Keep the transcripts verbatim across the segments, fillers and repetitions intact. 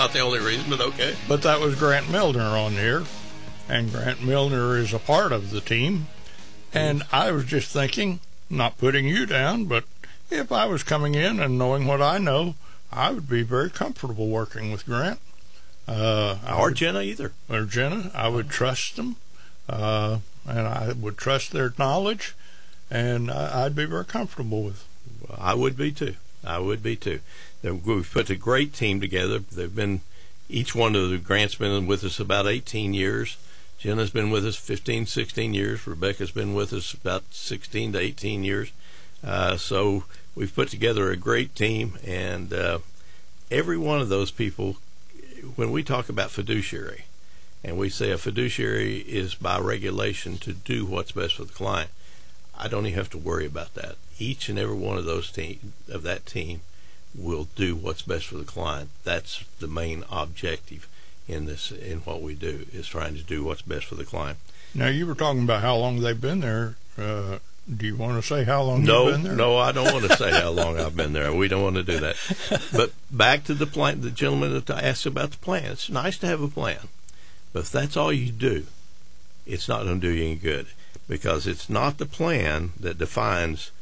not the only reason, but okay. But that was Grant Milner on there, and Grant Milner is a part of the team. And I was just thinking, not putting you down, but if I was coming in and knowing what I know, I would be very comfortable working with Grant. Uh, or would, Jenna either. Or Jenna. I would trust them, uh, and I would trust their knowledge, and I, I'd be very comfortable with. Well, I would be too. I would be too. We've put a great team together. They've been, each one of the Grant's been with us about eighteen years. Jenna's been with us fifteen, sixteen years. Rebecca's been with us about sixteen to eighteen years. Uh, so we've put together a great team, and uh, every one of those people, when we talk about fiduciary, and we say a fiduciary is by regulation to do what's best for the client, I don't even have to worry about that. Each and every one of those team of that team will do what's best for the client. That's the main objective in this, in what we do, is trying to do what's best for the client. Now, you were talking about how long they've been there. Uh, do you want to say how long no, you've been there? No, I don't want to say how long I've been there. We don't want to do that. But back to the plan, the gentleman that asked about the plan. It's nice to have a plan, but if that's all you do, it's not going to do you any good, because it's not the plan that defines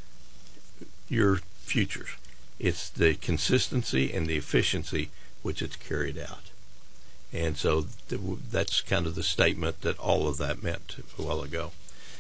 your futures. It's the consistency and the efficiency which it's carried out. And so th- that's kind of the statement that all of that meant a while ago.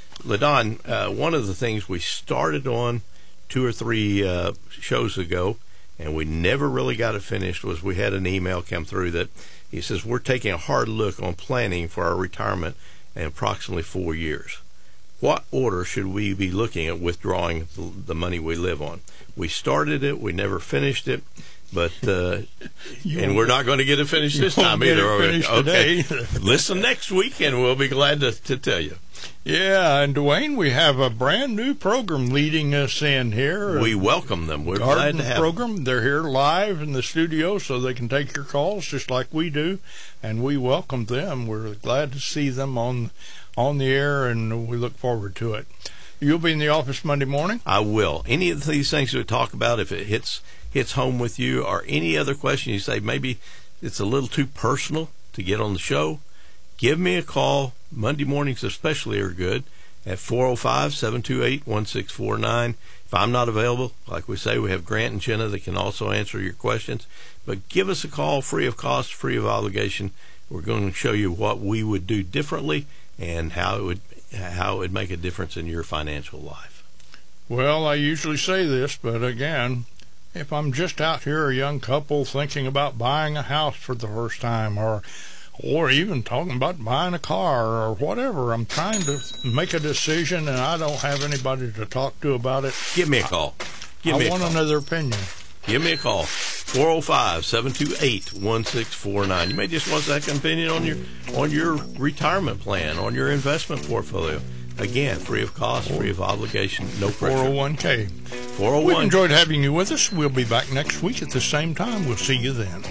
LaDon, uh, one of the things we started on two or three uh, shows ago, and we never really got it finished, was we had an email come through that he says, we're taking a hard look on planning for our retirement in approximately four years. What order should we be looking at withdrawing the, the money we live on? We started it, we never finished it, but uh, and we're not going to get it finished this time either. Okay, listen next week, and we'll be glad to, to tell you. Yeah, and Dwayne, we have a brand new program leading us in here. We welcome them. We're Garden glad to have program. them. They're here live in the studio, so they can take your calls just like we do, and we welcome them. We're glad to see them on on the air, and we look forward to it. You'll be in the office Monday morning? I will. Any of these things we talk about, if it hits hits home with you, or any other question you say maybe it's a little too personal to get on the show, give me a call. Monday mornings especially are good at four oh five, seven two eight, one six four nine. If I'm not available, like we say, we have Grant and Jenna that can also answer your questions. But give us a call, free of cost, free of obligation. We're going to show you what we would do differently and how it would how it would make a difference in your financial life. Well, I usually say this, but again, if I'm just out here, a young couple thinking about buying a house for the first time, or or even talking about buying a car or whatever, I'm trying to make a decision and I don't have anybody to talk to about it, give me a call. Give I me a want call. another opinion. Give me a call. four oh five, seven two eight, one six four nine. You may just want a second opinion on your on your retirement plan, on your investment portfolio. Again, free of cost, free of obligation, no pressure. four oh one k. four oh one. We've enjoyed having you with us. We'll be back next week at the same time. We'll see you then.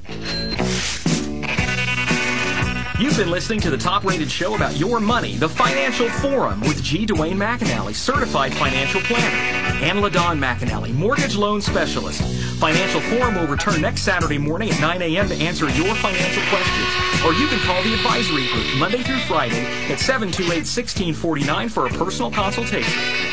You've been listening to the top-rated show about your money, The Financial Forum, with G. Dwayne McAnally, certified financial planner, and LaDon McAnally, mortgage loan specialist. Financial Forum will return next Saturday morning at nine a.m. to answer your financial questions. Or you can call the advisory group Monday through Friday at seven two eight, one six four nine for a personal consultation.